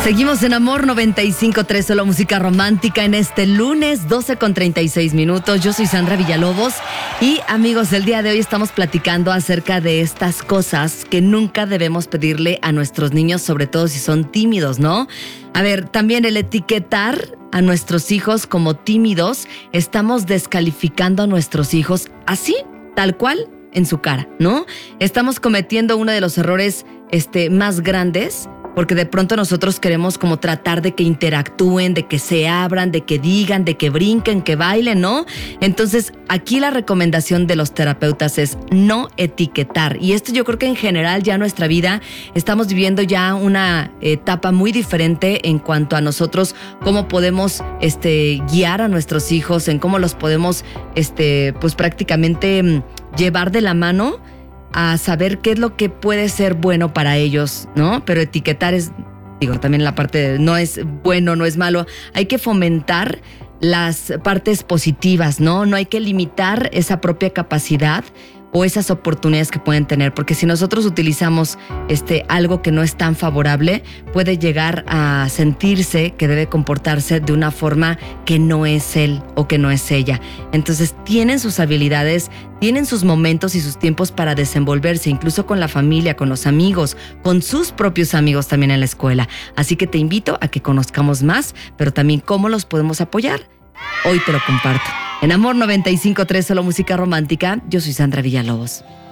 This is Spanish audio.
Seguimos en Amor 95.3, solo música romántica en este lunes 12:36. Yo soy Sandra Villalobos y amigos, el día de hoy estamos platicando acerca de estas cosas que nunca debemos pedirle a nuestros niños, sobre todo si son tímidos, ¿no? A ver, también el etiquetar a nuestros hijos como tímidos, estamos descalificando a nuestros hijos así, tal cual, en su cara, ¿no? Estamos cometiendo uno de los errores más grandes, porque de pronto nosotros queremos como tratar de que interactúen, de que se abran, de que digan, de que brinquen, que bailen, ¿no? Entonces, aquí la recomendación de los terapeutas es no etiquetar. Y esto yo creo que en general ya en nuestra vida estamos viviendo ya una etapa muy diferente en cuanto a nosotros, cómo podemos guiar a nuestros hijos, en cómo los podemos pues prácticamente llevar de la mano a saber qué es lo que puede ser bueno para ellos, ¿no? Pero etiquetar es, también la parte de no es bueno, no es malo. Hay que fomentar las partes positivas, ¿no? No hay que limitar esa propia capacidad o esas oportunidades que pueden tener, porque si nosotros utilizamos algo que no es tan favorable, puede llegar a sentirse que debe comportarse de una forma que no es él o que no es ella. Entonces tienen sus habilidades, tienen sus momentos y sus tiempos para desenvolverse, incluso con la familia, con los amigos, con sus propios amigos también en la escuela. Así que te invito a que conozcamos más, pero también cómo los podemos apoyar. Hoy te lo comparto. En Amor 95.3, solo música romántica, yo soy Sandra Villalobos.